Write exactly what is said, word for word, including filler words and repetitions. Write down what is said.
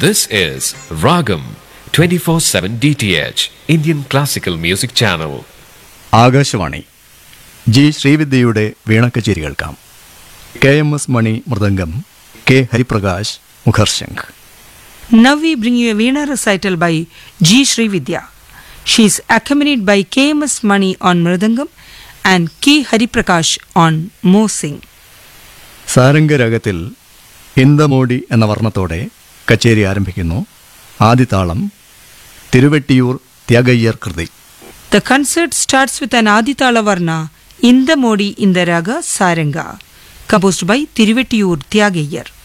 This is Ragam twenty-four seven D T H, Indian Classical Music Channel. Akashvani. G ശ്രീവിദ്യയുടെ വീണക്കച്ചേരി കേൾക്കാം. K M S money mridangam, K Hariprakash മുഖർശംഖ്. Now we bring you a Veena recital by G. Srividya. She is accompanied by K M S Mani on Mridangam and K. Hariprakash on Mosing. സാരംഗരാഗത്തിൽ ഇന്ദമോടി എന്ന വർണ്ണത്തോടെ കച്ചേരി ആരംഭിക്കുന്നു. ആദിതാളം തിരുവെട്ടിയൂർ ത്യാഗയ്യർ കൃതി. The concert starts with an Aditala Varna, Indamodi in the Raga Saranga, composed by Tiruvettiyur Tyagayar.